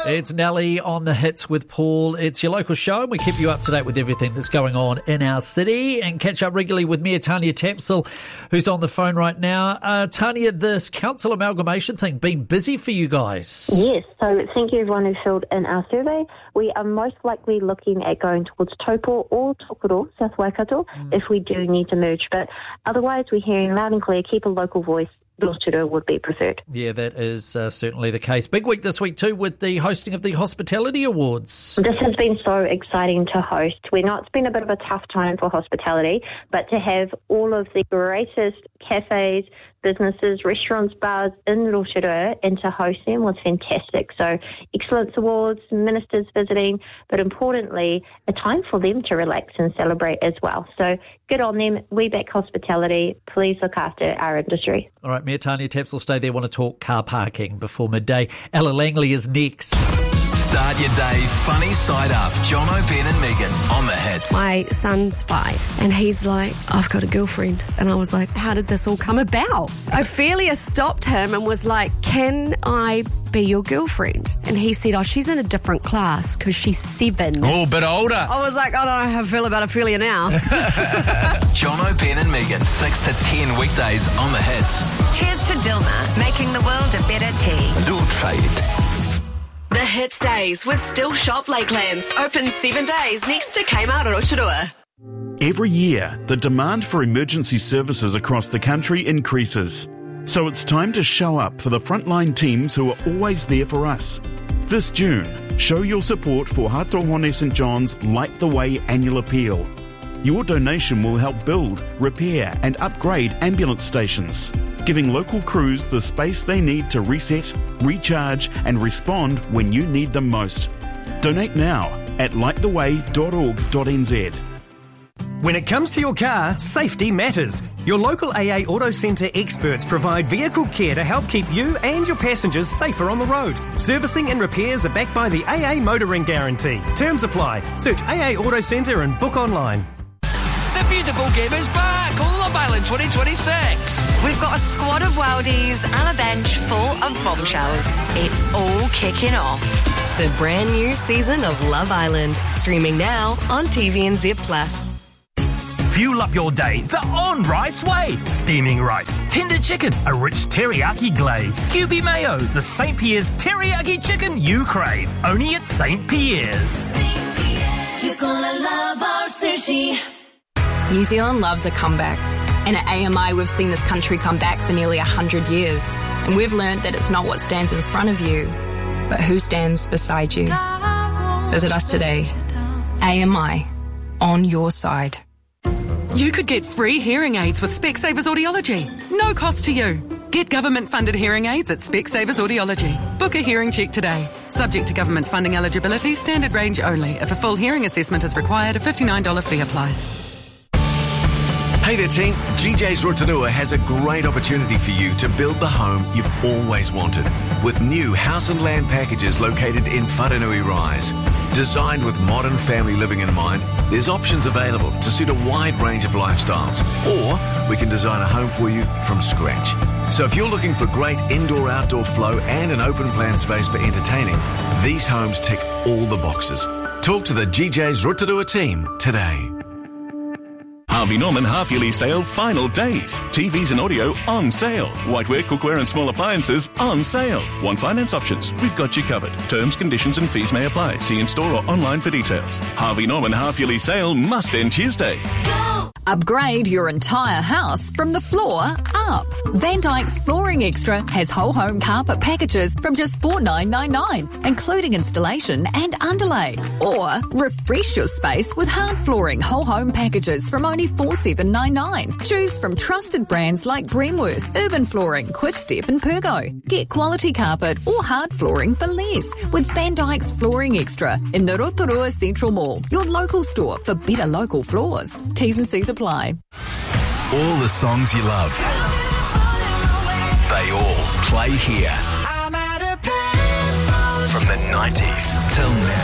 It's Nelly on the Hits with Paul. It's your local show, and we keep you up to date with everything that's going on in our city, and catch up regularly with me, Tanya Tapsell, who's on the phone right now. Tanya, this council amalgamation thing, been busy for you guys? Yes, so thank you everyone who filled in our survey. We are most likely looking at going towards Taupo or Tokoro, South Waikato, if we do need to merge. But otherwise, we're hearing loud and clear, keep a local voice. Rotorua would be preferred. Yeah, that is certainly the case. Big week this week too with the hosting of the Hospitality Awards. This has been so exciting to host. We know it's been a bit of a tough time for hospitality, but to have all of the greatest cafes, businesses, restaurants, bars in Rotorua and to host them was fantastic. So Excellence Awards, ministers visiting, but importantly, a time for them to relax and celebrate as well. So good on them. We back hospitality. Please look after our industry. All right, Mayor Tanya Tapsell, stay there. Want to talk car parking before midday. Ella Langley is next. Start your day funny side up. Jono, Ben and Megan on the Hits. My son's 5 and he's like, I've got a girlfriend. And I was like, how did this all come about? Ophelia stopped him and was like, can I be your girlfriend? And he said, oh, she's in a different class because she's 7. Oh, a bit older. I was like, I don't know how I feel about Ophelia now. Jono, Ben and Megan, 6 to 10 weekdays on the Hits. Cheers to Dilmah, making the world a better tea. Do trade. The Hits Days with Still Shop Lakelands. Open 7 days next to Kmart Rotorua. Every year, the demand for emergency services across the country increases. So it's time to show up for the frontline teams who are always there for us. This June, show your support for Hatohone St John's Light the Way annual appeal. Your donation will help build, repair and upgrade ambulance stations, giving local crews the space they need to reset, recharge and respond when you need them most. Donate now at lighttheway.org.nz. When it comes to your car, safety matters. Your local AA Auto Centre experts provide vehicle care to help keep you and your passengers safer on the road. Servicing and repairs are backed by the AA Motoring Guarantee. Terms apply. Search AA Auto Centre and book online. The beautiful game is back. Love Island 2026. We've got a squad of worldies and a bench full of bombshells. It's all kicking off. The brand new season of Love Island, streaming now on TVNZ Plus. Fuel up your day the on-rice way. Steaming rice, tender chicken, a rich teriyaki glaze, QB mayo, the St. Pierre's teriyaki chicken you crave. Only at St. Pierre's. You're gonna love our sushi. New Zealand loves a comeback. And at AMI, we've seen this country come back for nearly 100 years. And we've learned that it's not what stands in front of you, but who stands beside you. Visit us today. AMI, on your side. You could get free hearing aids with Specsavers Audiology. No cost to you. Get government-funded hearing aids at Specsavers Audiology. Book a hearing check today. Subject to government funding eligibility, standard range only. If a full hearing assessment is required, a $59 fee applies. Hey there team, GJ's Rotorua has a great opportunity for you to build the home you've always wanted. With new house and land packages located in Whanganui Rise. Designed with modern family living in mind, there's options available to suit a wide range of lifestyles. Or we can design a home for you from scratch. So if you're looking for great indoor-outdoor flow and an open plan space for entertaining, these homes tick all the boxes. Talk to the GJ's Rotorua team today. Harvey Norman half-yearly sale final days. TVs and audio on sale. Whiteware, cookware and small appliances on sale. Want finance options? We've got you covered. Terms, conditions and fees may apply. See in-store or online for details. Harvey Norman half-yearly sale must end Tuesday. Go! Upgrade your entire house from the floor up. Van Dyke's Flooring Extra has whole home carpet packages from just $4,999, including installation and underlay. Or refresh your space with hard flooring whole home packages from only $4,799. Choose from trusted brands like Bremworth, Urban Flooring, Quickstep and Pergo. Get quality carpet or hard flooring for less with Van Dyke's Flooring Extra in the Rotorua Central Mall, your local store for better local floors. T's and C's apply. All the songs you love, they all play here. From the 90s till now.